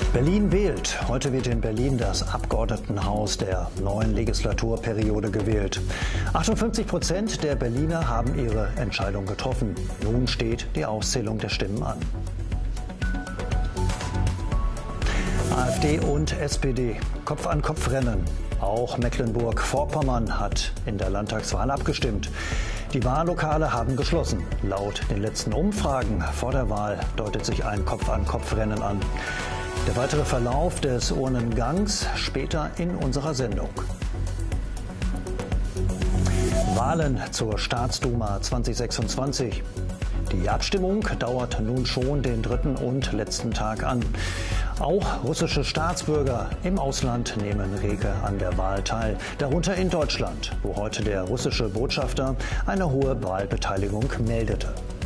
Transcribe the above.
Berlin wählt. Heute wird in Berlin das Abgeordnetenhaus der neuen Legislaturperiode gewählt. 58% der Berliner haben ihre Entscheidung getroffen. Nun steht die Auszählung der Stimmen an. AfD und SPD, Kopf-an-Kopf-Rennen. Auch Mecklenburg-Vorpommern hat in der Landtagswahl abgestimmt. Die Wahllokale haben geschlossen. Laut den letzten Umfragen vor der Wahl deutet sich ein Kopf-an-Kopf-Rennen an. Der weitere Verlauf des Urnengangs später in unserer Sendung. Wahlen zur Staatsduma 2026. Die Abstimmung dauert nun schon den dritten und letzten Tag an. Auch russische Staatsbürger im Ausland nehmen rege an der Wahl teil, darunter in Deutschland, wo heute der russische Botschafter eine hohe Wahlbeteiligung meldete.